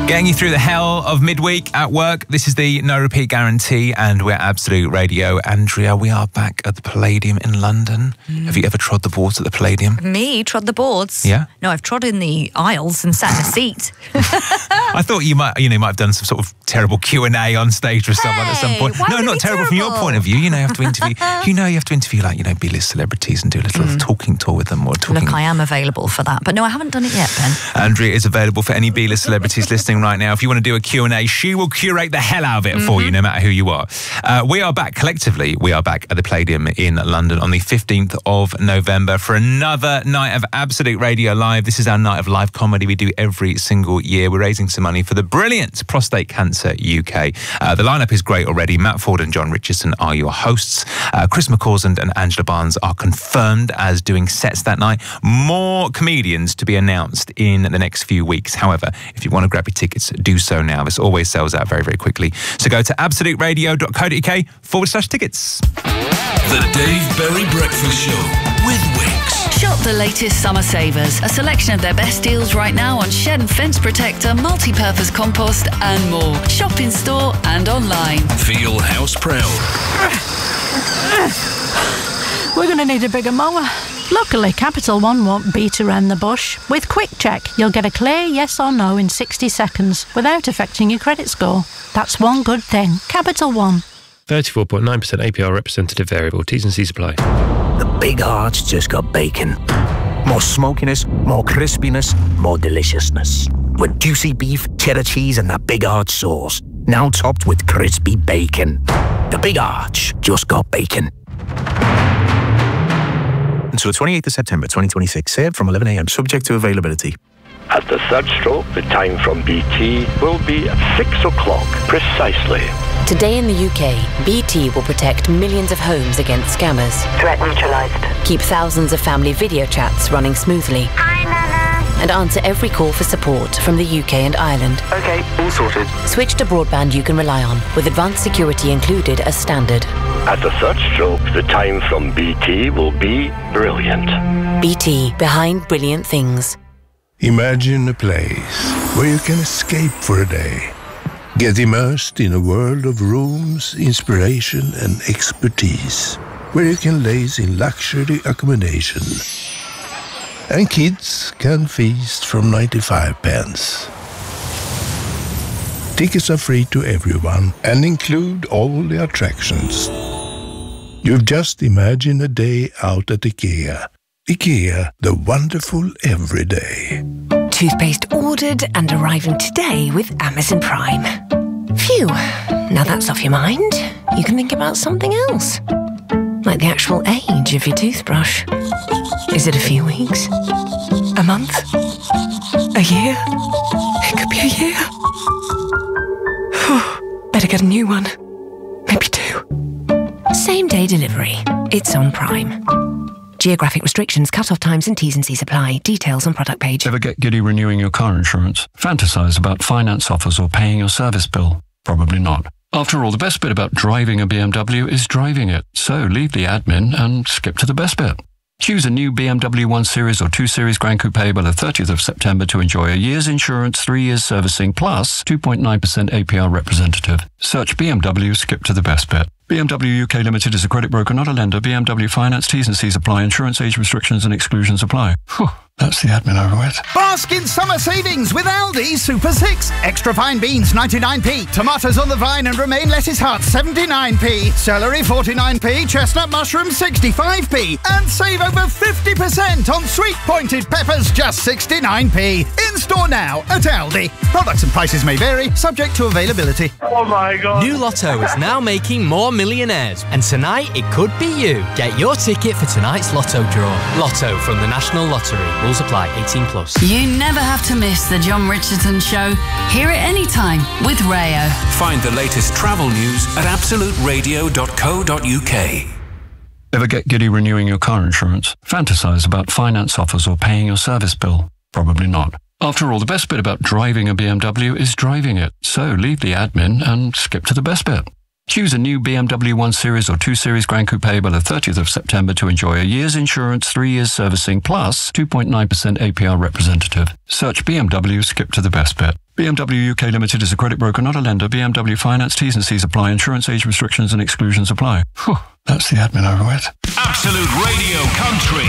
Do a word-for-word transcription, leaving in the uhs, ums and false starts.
Getting you through the hell of midweek at work. This is the No Repeat Guarantee, and we're Absolute Radio. Andrea, we are back at the Palladium in London. Mm. Have you ever trod the boards at the Palladium? Me? Trod the boards? Yeah. No, I've trod in the aisles and sat in a seat. I thought you might, you know, might have done some sort of terrible Q and A on stage with someone hey, at some point. Why No, would not it be terrible, terrible from your point of view. You know, you have to interview. you know, you have to interview like you know B-list celebrities and do a little mm. talking tour with them or talking. Look, I am available for that, but no, I haven't done it yet, Ben. Andrea is available for any B-list celebrities listening right now. If you want to do a Q and A, she will curate the hell out of it mm-hmm. for you, no matter who you are. Uh, we are back collectively. We are back at the Palladium in London on the fifteenth of November for another night of Absolute Radio Live. This is our night of live comedy we do every single year. We're raising some money for the brilliant Prostate Cancer U K. Uh, the lineup is great already. Matt Ford and John Richardson are your hosts. Uh, Chris McCausland and Angela Barnes are confirmed as doing sets that night. More comedians to be announced in the next few weeks. However, if you want to grab your tickets, do so now. This always sells out very, very quickly. So go to absoluteradio.co.uk forward slash tickets. The Dave Berry Breakfast Show with Wix. Shop the latest summer savers. A selection of their best deals right now on shed and fence protector, multi-purpose compost and more. Shop in store and online. Feel house proud. We're going to need a bigger mower. Luckily, Capital One won't beat around the bush. With Quick Check, you'll get a clear yes or no in sixty seconds without affecting your credit score. That's one good thing. Capital One. thirty-four point nine percent A P R representative variable. T's and C's apply. The Big Arch just got bacon. More smokiness, more crispiness, more deliciousness. With juicy beef, cheddar cheese and that Big Arch sauce. Now topped with crispy bacon. The Big Arch just got bacon. Until the twenty-eighth of September twenty twenty-six, served from eleven a m, subject to availability. At the third stroke, the time from B T will be at six o'clock precisely. Today in the U K, B T will protect millions of homes against scammers. Threat neutralised. Keep thousands of family video chats running smoothly. Hi, Nana. And answer every call for support from the U K and Ireland. Okay, all sorted. Switch to broadband you can rely on, with advanced security included as standard. At the third stroke, the time from B T will be brilliant. B T, behind brilliant things. Imagine a place where you can escape for a day. Get immersed in a world of rooms, inspiration and expertise. Where you can laze in luxury accommodation. And kids can feast from ninety-five pence. Tickets are free to everyone and include all the attractions. You've just imagined a day out at IKEA. IKEA, the wonderful everyday. Toothpaste ordered and arriving today with Amazon Prime. Phew, now that's off your mind. You can think about something else. Like the actual age of your toothbrush. Is it a few weeks? A month? A year? It could be a year. Better get a new one. Maybe two. Same day delivery. It's on Prime. Geographic restrictions, cut-off times and T's and C's apply. Details on product page. Ever get giddy renewing your car insurance? Fantasize about finance offers or paying your service bill? Probably not. After all, the best bit about driving a B M W is driving it. So leave the admin and skip to the best bit. Choose a new B M W one Series or two Series Grand Coupe by the thirtieth of September to enjoy a year's insurance, three years servicing, plus two point nine percent A P R representative. Search B M W, skip to the best bit. B M W U K Limited is a credit broker, not a lender. B M W Finance, T's and C's apply. Insurance, age restrictions and exclusions apply. Whew, that's the admin over with. Bask in summer savings with Aldi Super six. Extra fine beans, ninety-nine p. Tomatoes on the vine and romaine lettuce hearts, seventy-nine p. Celery, forty-nine p. Chestnut mushrooms, sixty-five p. And save over fifty percent on sweet pointed peppers, just sixty-nine p. In store now at Aldi. Products and prices may vary, subject to availability. Oh my God. New Lotto is now making more millionaires, and tonight it could be you. Get your ticket for tonight's Lotto draw. Lotto from the National Lottery. Rules apply. eighteen plus. You never have to miss the John Richardson Show. Hear it anytime with Rayo. Find the latest travel news at absolute radio dot co dot uk. Ever get giddy renewing your car insurance? Fantasize about finance offers or paying your service bill? Probably not. After all, the best bit about driving a B M W is driving it. So leave the admin and skip to the best bit. Choose a new B M W one Series or two Series Grand Coupe by the thirtieth of September to enjoy a year's insurance, three years servicing, plus two point nine percent A P R representative. Search B M W, skip to the best bit. B M W U K Limited is a credit broker, not a lender. B M W Finance, T's and C's apply. Insurance age restrictions and exclusions apply. Whew, that's the admin over with. Absolute Radio Country.